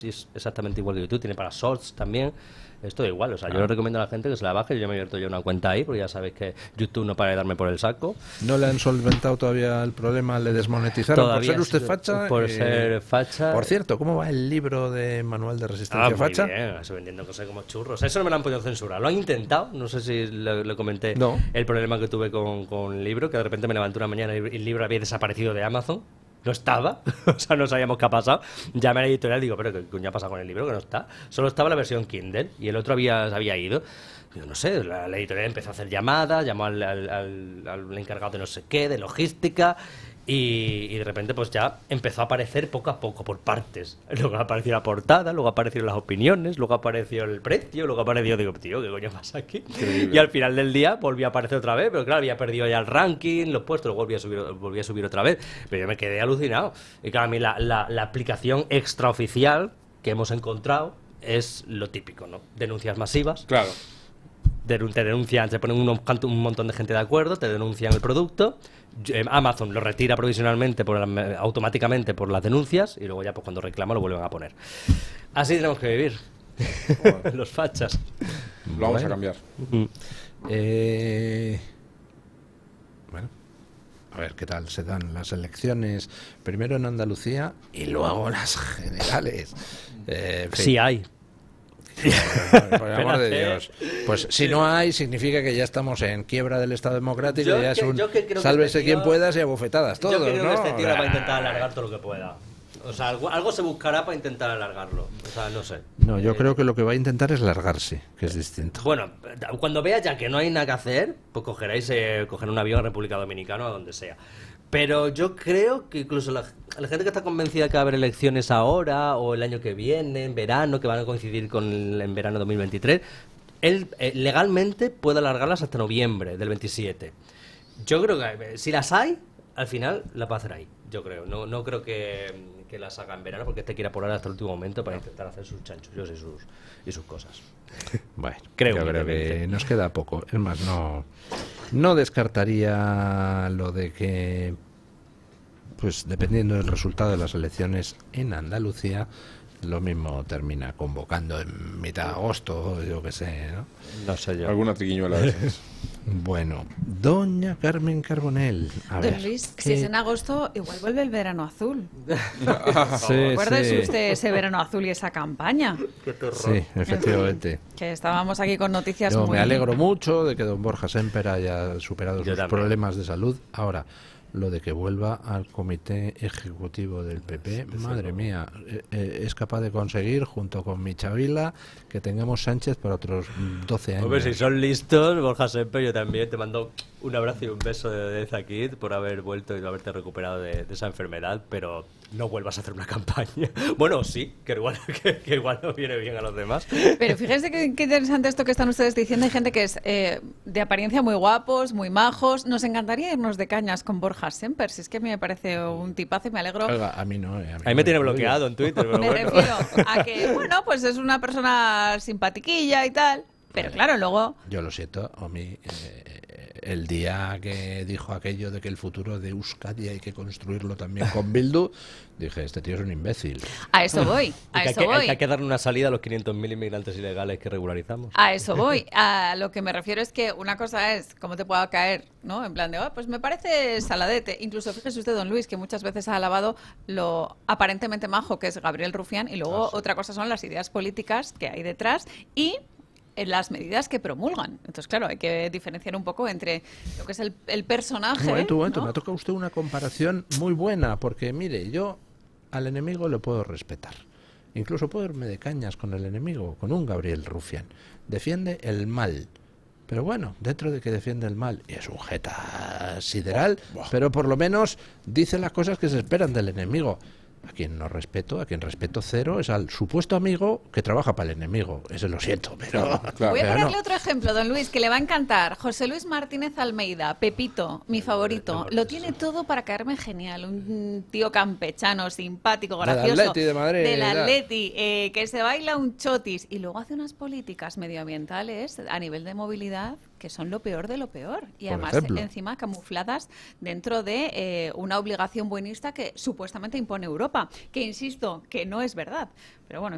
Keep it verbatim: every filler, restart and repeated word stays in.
es exactamente igual que YouTube, tiene para Shorts también. Es todo igual, o sea, ah. yo le recomiendo a la gente que se la baje. Yo me he abierto ya una cuenta ahí, porque ya sabéis que YouTube no para de darme por el saco. ¿No le han solventado todavía el problema? ¿Le desmonetizaron todavía, por ser usted facha? Por eh, ser facha. Por cierto, ¿cómo va el libro de Manual de Resistencia ah, muy Facha? Bien, eso vendiendo cosas como churros. Eso no me lo han podido censurar. Lo han intentado, no sé si le, le comenté no. el problema que tuve con, con el libro, que de repente me levanté una mañana y el libro había desaparecido de Amazon. No estaba, o sea, no sabíamos qué ha pasado. Llamé a la editorial y digo, pero ¿qué coño ha pasado con el libro? Que no está. Solo estaba la versión Kindle y el otro había, había ido. Digo, no sé, la, la editorial empezó a hacer llamadas, llamó al, al, al, al encargado de no sé qué, de logística. Y, y de repente pues ya empezó a aparecer poco a poco, por partes. Luego apareció la portada, luego aparecieron las opiniones, luego apareció el precio, luego apareció, digo, tío, ¿qué coño pasa aquí? Increíble. Y al final del día volvió a aparecer otra vez, pero claro, había perdido ya el ranking, los puestos, luego volví a subir, volví a subir otra vez. Pero yo me quedé alucinado. Y claro, a mí la, la, la aplicación extraoficial que hemos encontrado es lo típico, ¿no? Denuncias masivas. Claro. Te denuncian, se ponen un, un montón de gente de acuerdo, te denuncian el producto. Amazon lo retira provisionalmente por, automáticamente por las denuncias y luego ya pues cuando reclama lo vuelven a poner. Así tenemos que vivir. Los fachas. Lo vamos bueno. a cambiar. Uh-huh. eh... Bueno, a ver qué tal se dan las elecciones primero en Andalucía y luego las generales. Eh, en fin. Sí hay. Por, por el amor de Dios. Pues si no hay, significa que ya estamos en quiebra del Estado democrático. Yo y ya que, es un sálvese este tío, quien pueda y a bofetadas todo. Yo creo ¿no? que este tío va a intentar alargar todo lo que pueda. O sea, algo, algo se buscará para intentar alargarlo. O sea, no sé. No, yo eh, creo que lo que va a intentar es largarse, que es distinto. Bueno, cuando vea ya que no hay nada que hacer, pues cogeréis, eh, coger un avión a República Dominicana o a donde sea. Pero yo creo que incluso la, la gente que está convencida que va a haber elecciones ahora o el año que viene, en verano, que van a coincidir con el, en verano dos mil veintitrés, él eh, legalmente puede alargarlas hasta noviembre del veintisiete. Yo creo que eh, si las hay, al final las va a hacer ahí, yo creo. No, no creo que, que las haga en verano porque este quiere apurar hasta el último momento para intentar hacer sus chanchullos y sus, y sus cosas. Bueno, creo, yo creo que nos queda poco. Es más, no, no descartaría lo de que, pues dependiendo del resultado de las elecciones en Andalucía, lo mismo termina convocando en mitad de agosto, yo qué sé, ¿no? No sé yo. Alguna triquiñuela de esas. Bueno, doña Carmen Carbonell. A Don ver, Luis, ¿qué? si es en agosto, igual vuelve el verano azul. Sí, ¿Recuerda sí. usted ese verano azul y esa campaña? Qué terror. Sí, efectivamente. Que estábamos aquí con noticias Yo muy... me alegro mucho de que don Borja Semper haya superado Yo sus también. problemas de salud. Ahora, lo de que vuelva al comité ejecutivo del P P, madre mía, eh, eh, es capaz de conseguir, junto con Michavila, que tengamos Sánchez por otros doce años. Hombre, si son listos, Borja Semper, yo también te mando un abrazo y un beso de Zakid por haber vuelto y no haberte recuperado de, de esa enfermedad, pero no vuelvas a hacer una campaña. Bueno, sí, que igual, que, que igual no viene bien a los demás. Pero fíjense qué, qué interesante esto que están ustedes diciendo. Hay gente que es eh, de apariencia muy guapos, muy majos. Nos encantaría irnos de cañas con Borja Semper. Si es que a mí me parece un tipazo y me alegro. Oiga, a mí no. Eh, a mí, A mí me no, tiene no, bloqueado en Twitter, pero Me bueno. refiero a que, bueno, pues es una persona simpatiquilla y tal. Pero Vale. claro, luego... Yo lo siento, a mí, eh, el día que dijo aquello de que el futuro de Euskadi hay que construirlo también con Bildu, dije, este tío es un imbécil. A eso voy, a Y que eso hay, que, voy. hay que darle una salida a los quinientos mil inmigrantes ilegales que regularizamos. A eso voy. A lo que me refiero es que una cosa es cómo te pueda caer, ¿no? En plan de, oh, pues me parece saladete. Incluso fíjese usted, don Luis, que muchas veces ha alabado lo aparentemente majo que es Gabriel Rufián y luego Ah, sí. otra cosa son las ideas políticas que hay detrás y en las medidas que promulgan. Entonces, claro, hay que diferenciar un poco entre lo que es el, el personaje. Un momento, un momento, ¿no? me ha tocado usted una comparación muy buena, porque mire, yo al enemigo le puedo respetar. Incluso puedo irme de cañas con el enemigo, con un Gabriel Rufián. Defiende el mal. Pero bueno, dentro de que defiende el mal, y es un jeta sideral, pero por lo menos dice las cosas que se esperan del enemigo. A quien no respeto, a quien respeto cero, es al supuesto amigo que trabaja para el enemigo. Ese lo siento, pero... Claro. Voy a pero ponerle no. otro ejemplo, don Luis, que le va a encantar. José Luis Martínez Almeida, Pepito, mi favorito. Lo tiene todo para caerme genial. Un tío campechano, simpático, Del gracioso. Atleti de Madrid, Del ya. Atleti, eh, que se baila un chotis. Y luego hace unas políticas medioambientales a nivel de movilidad que son lo peor de lo peor. Y Por además, ejemplo. encima, camufladas dentro de eh, una obligación buenista que supuestamente impone Europa. Que insisto, que no es verdad. Pero bueno,